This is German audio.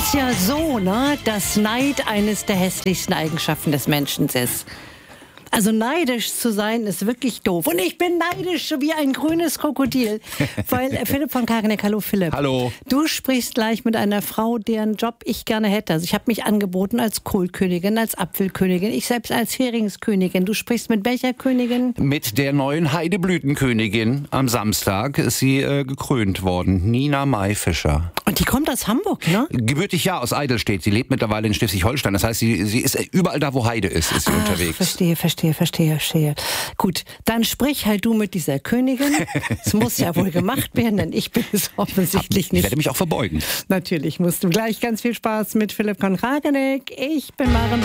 ist ja so, ne, dass Neid eines der hässlichsten Eigenschaften des Menschen ist. Also neidisch zu sein ist wirklich doof. Und ich bin neidisch wie ein grünes Krokodil. Weil Philipp von Karaneck, hallo Philipp. Hallo. Du sprichst gleich mit einer Frau, deren Job ich gerne hätte. Also ich habe mich angeboten als Kohlkönigin, als Apfelkönigin, ich selbst als Heringskönigin. Du sprichst mit welcher Königin? Mit der neuen Heideblütenkönigin. Am Samstag ist sie gekrönt worden. Nina Maifischer. Und die kommt aus Hamburg, ne? Gebürtig ja, aus Eidelstedt. Sie lebt mittlerweile in Schleswig-Holstein. Das heißt, sie ist überall da, wo Heide ist sie unterwegs. Verstehe. Gut, dann sprich halt du mit dieser Königin. Es muss ja wohl gemacht werden, denn ich bin es offensichtlich nicht. Ich werde mich auch verbeugen. Natürlich musst du gleich ganz viel Spaß mit Philipp von Karaneck. Ich bin Maren